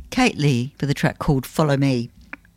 Kate Lee with a track called Follow Me.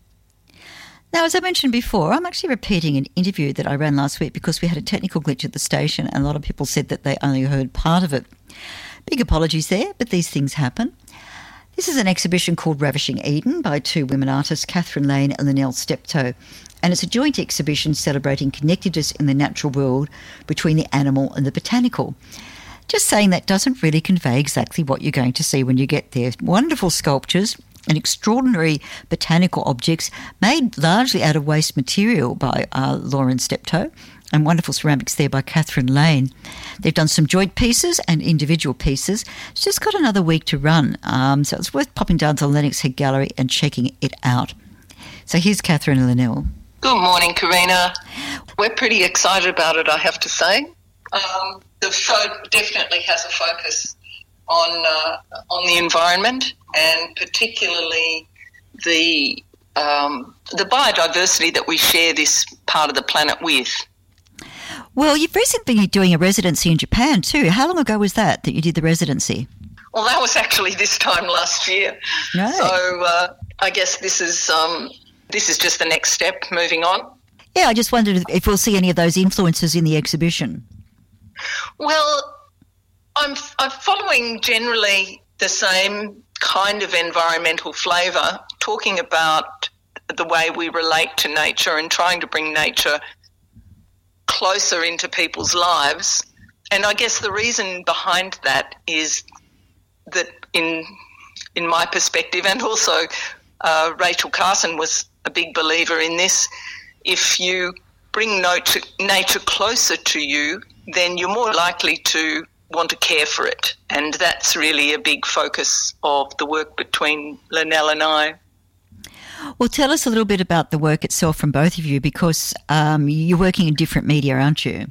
Now, as I mentioned before, I'm actually repeating an interview that I ran last week because we had a technical glitch at the station and a lot of people said that they only heard part of it. Big apologies there, but these things happen. This is an exhibition called Ravishing Eden by two women artists, Catherine Lane and Linnell Steptoe, and it's a joint exhibition celebrating connectedness in the natural world between the animal and the botanical. Just saying that doesn't really convey exactly what you're going to see when you get there. Wonderful sculptures and extraordinary botanical objects made largely out of waste material by Lauren Steptoe, and wonderful ceramics there by Catherine Lane. They've done some joint pieces and individual pieces. It's just got another week to run, so it's worth popping down to the Lennox Head Gallery and checking it out. So here's Catherine and Linnell. Good morning, Karina. We're pretty excited about it, I have to say. The show definitely has a focus on the environment and particularly the biodiversity that we share this part of the planet with. Well, you've recently been doing a residency in Japan too. How long ago was that you did the residency? Well, that was actually this time last year. Right. So I guess this is just the next step, moving on. Yeah, I just wondered if we'll see any of those influences in the exhibition. Well, I'm following generally the same kind of environmental flavour, talking about the way we relate to nature and trying to bring nature closer into people's lives. And I guess the reason behind that is that in my perspective, and also Rachel Carson was a big believer in this, if you bring nature closer to you, then you're more likely to want to care for it. And that's really a big focus of the work between Linnell and I. Well, tell us a little bit about the work itself from both of you, because you're working in different media, aren't you?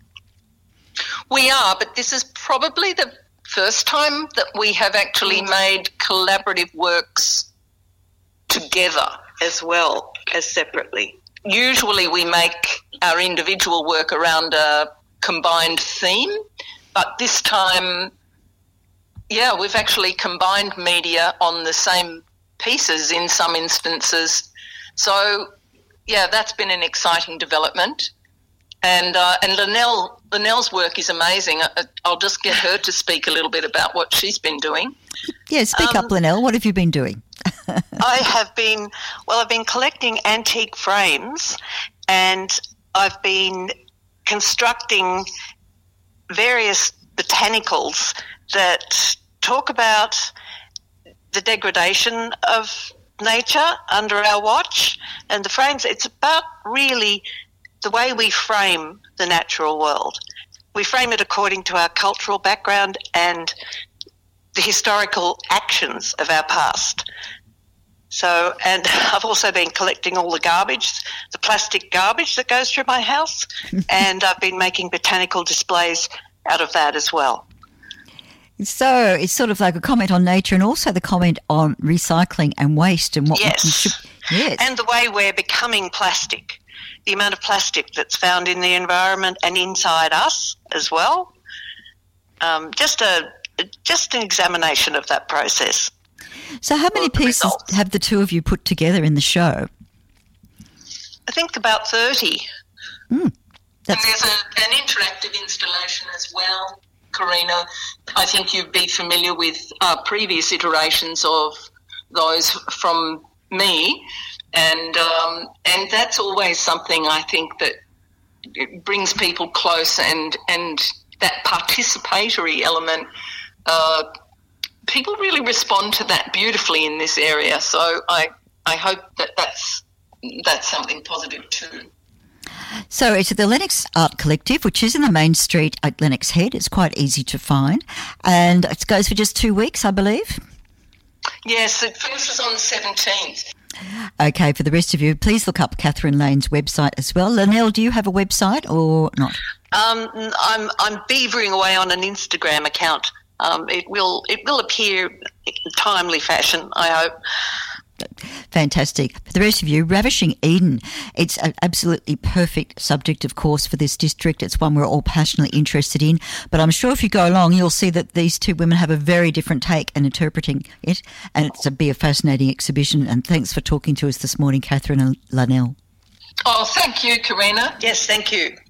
We are, but this is probably the first time that we have actually made collaborative works together as well as separately. Usually we make our individual work around a combined theme, but this time, we've actually combined media on the same pieces in some instances. So, that's been an exciting development. And Linnell's work is amazing. I'll just get her to speak a little bit about what she's been doing. Yeah, speak up, Linnell. What have you been doing? I've been collecting antique frames, and I've been constructing various botanicals that talk about the degradation of nature under our watch. And the frames, it's about really the way we frame the natural world. We frame it according to our cultural background and the historical actions of our past. So, and I've also been collecting all the garbage, the plastic garbage that goes through my house, and I've been making botanical displays out of that as well. So it's sort of like a comment on nature and also the comment on recycling and waste and what we should... Yes. And the way we're becoming plastic, the amount of plastic that's found in the environment and inside us as well. Just an examination of that process. So how many pieces have the two of you put together in the show? I think about 30. And there's an interactive installation as well, Karina. I think you'd be familiar with previous iterations of those from me, and that's always something I think that it brings people close, and that participatory element. People really respond to that beautifully in this area, so I hope that's something positive too. So it's at the Lennox Art Collective, which is in the main street at Lennox Head. It's quite easy to find, and it goes for just 2 weeks, I believe. Yes, it finishes on the 17th. Okay, for the rest of you, please look up Catherine Lane's website as well. Linnell, do you have a website or not? I'm beavering away on an Instagram account. It will appear in timely fashion, I hope. Fantastic. For the rest of you, Ravishing Eden. It's an absolutely perfect subject, of course, for this district. It's one we're all passionately interested in. But I'm sure if you go along, you'll see that these two women have a very different take and interpreting it. And it'll be a fascinating exhibition. And thanks for talking to us this morning, Catherine and Lynelle. Oh, thank you, Karina. Yes, thank you.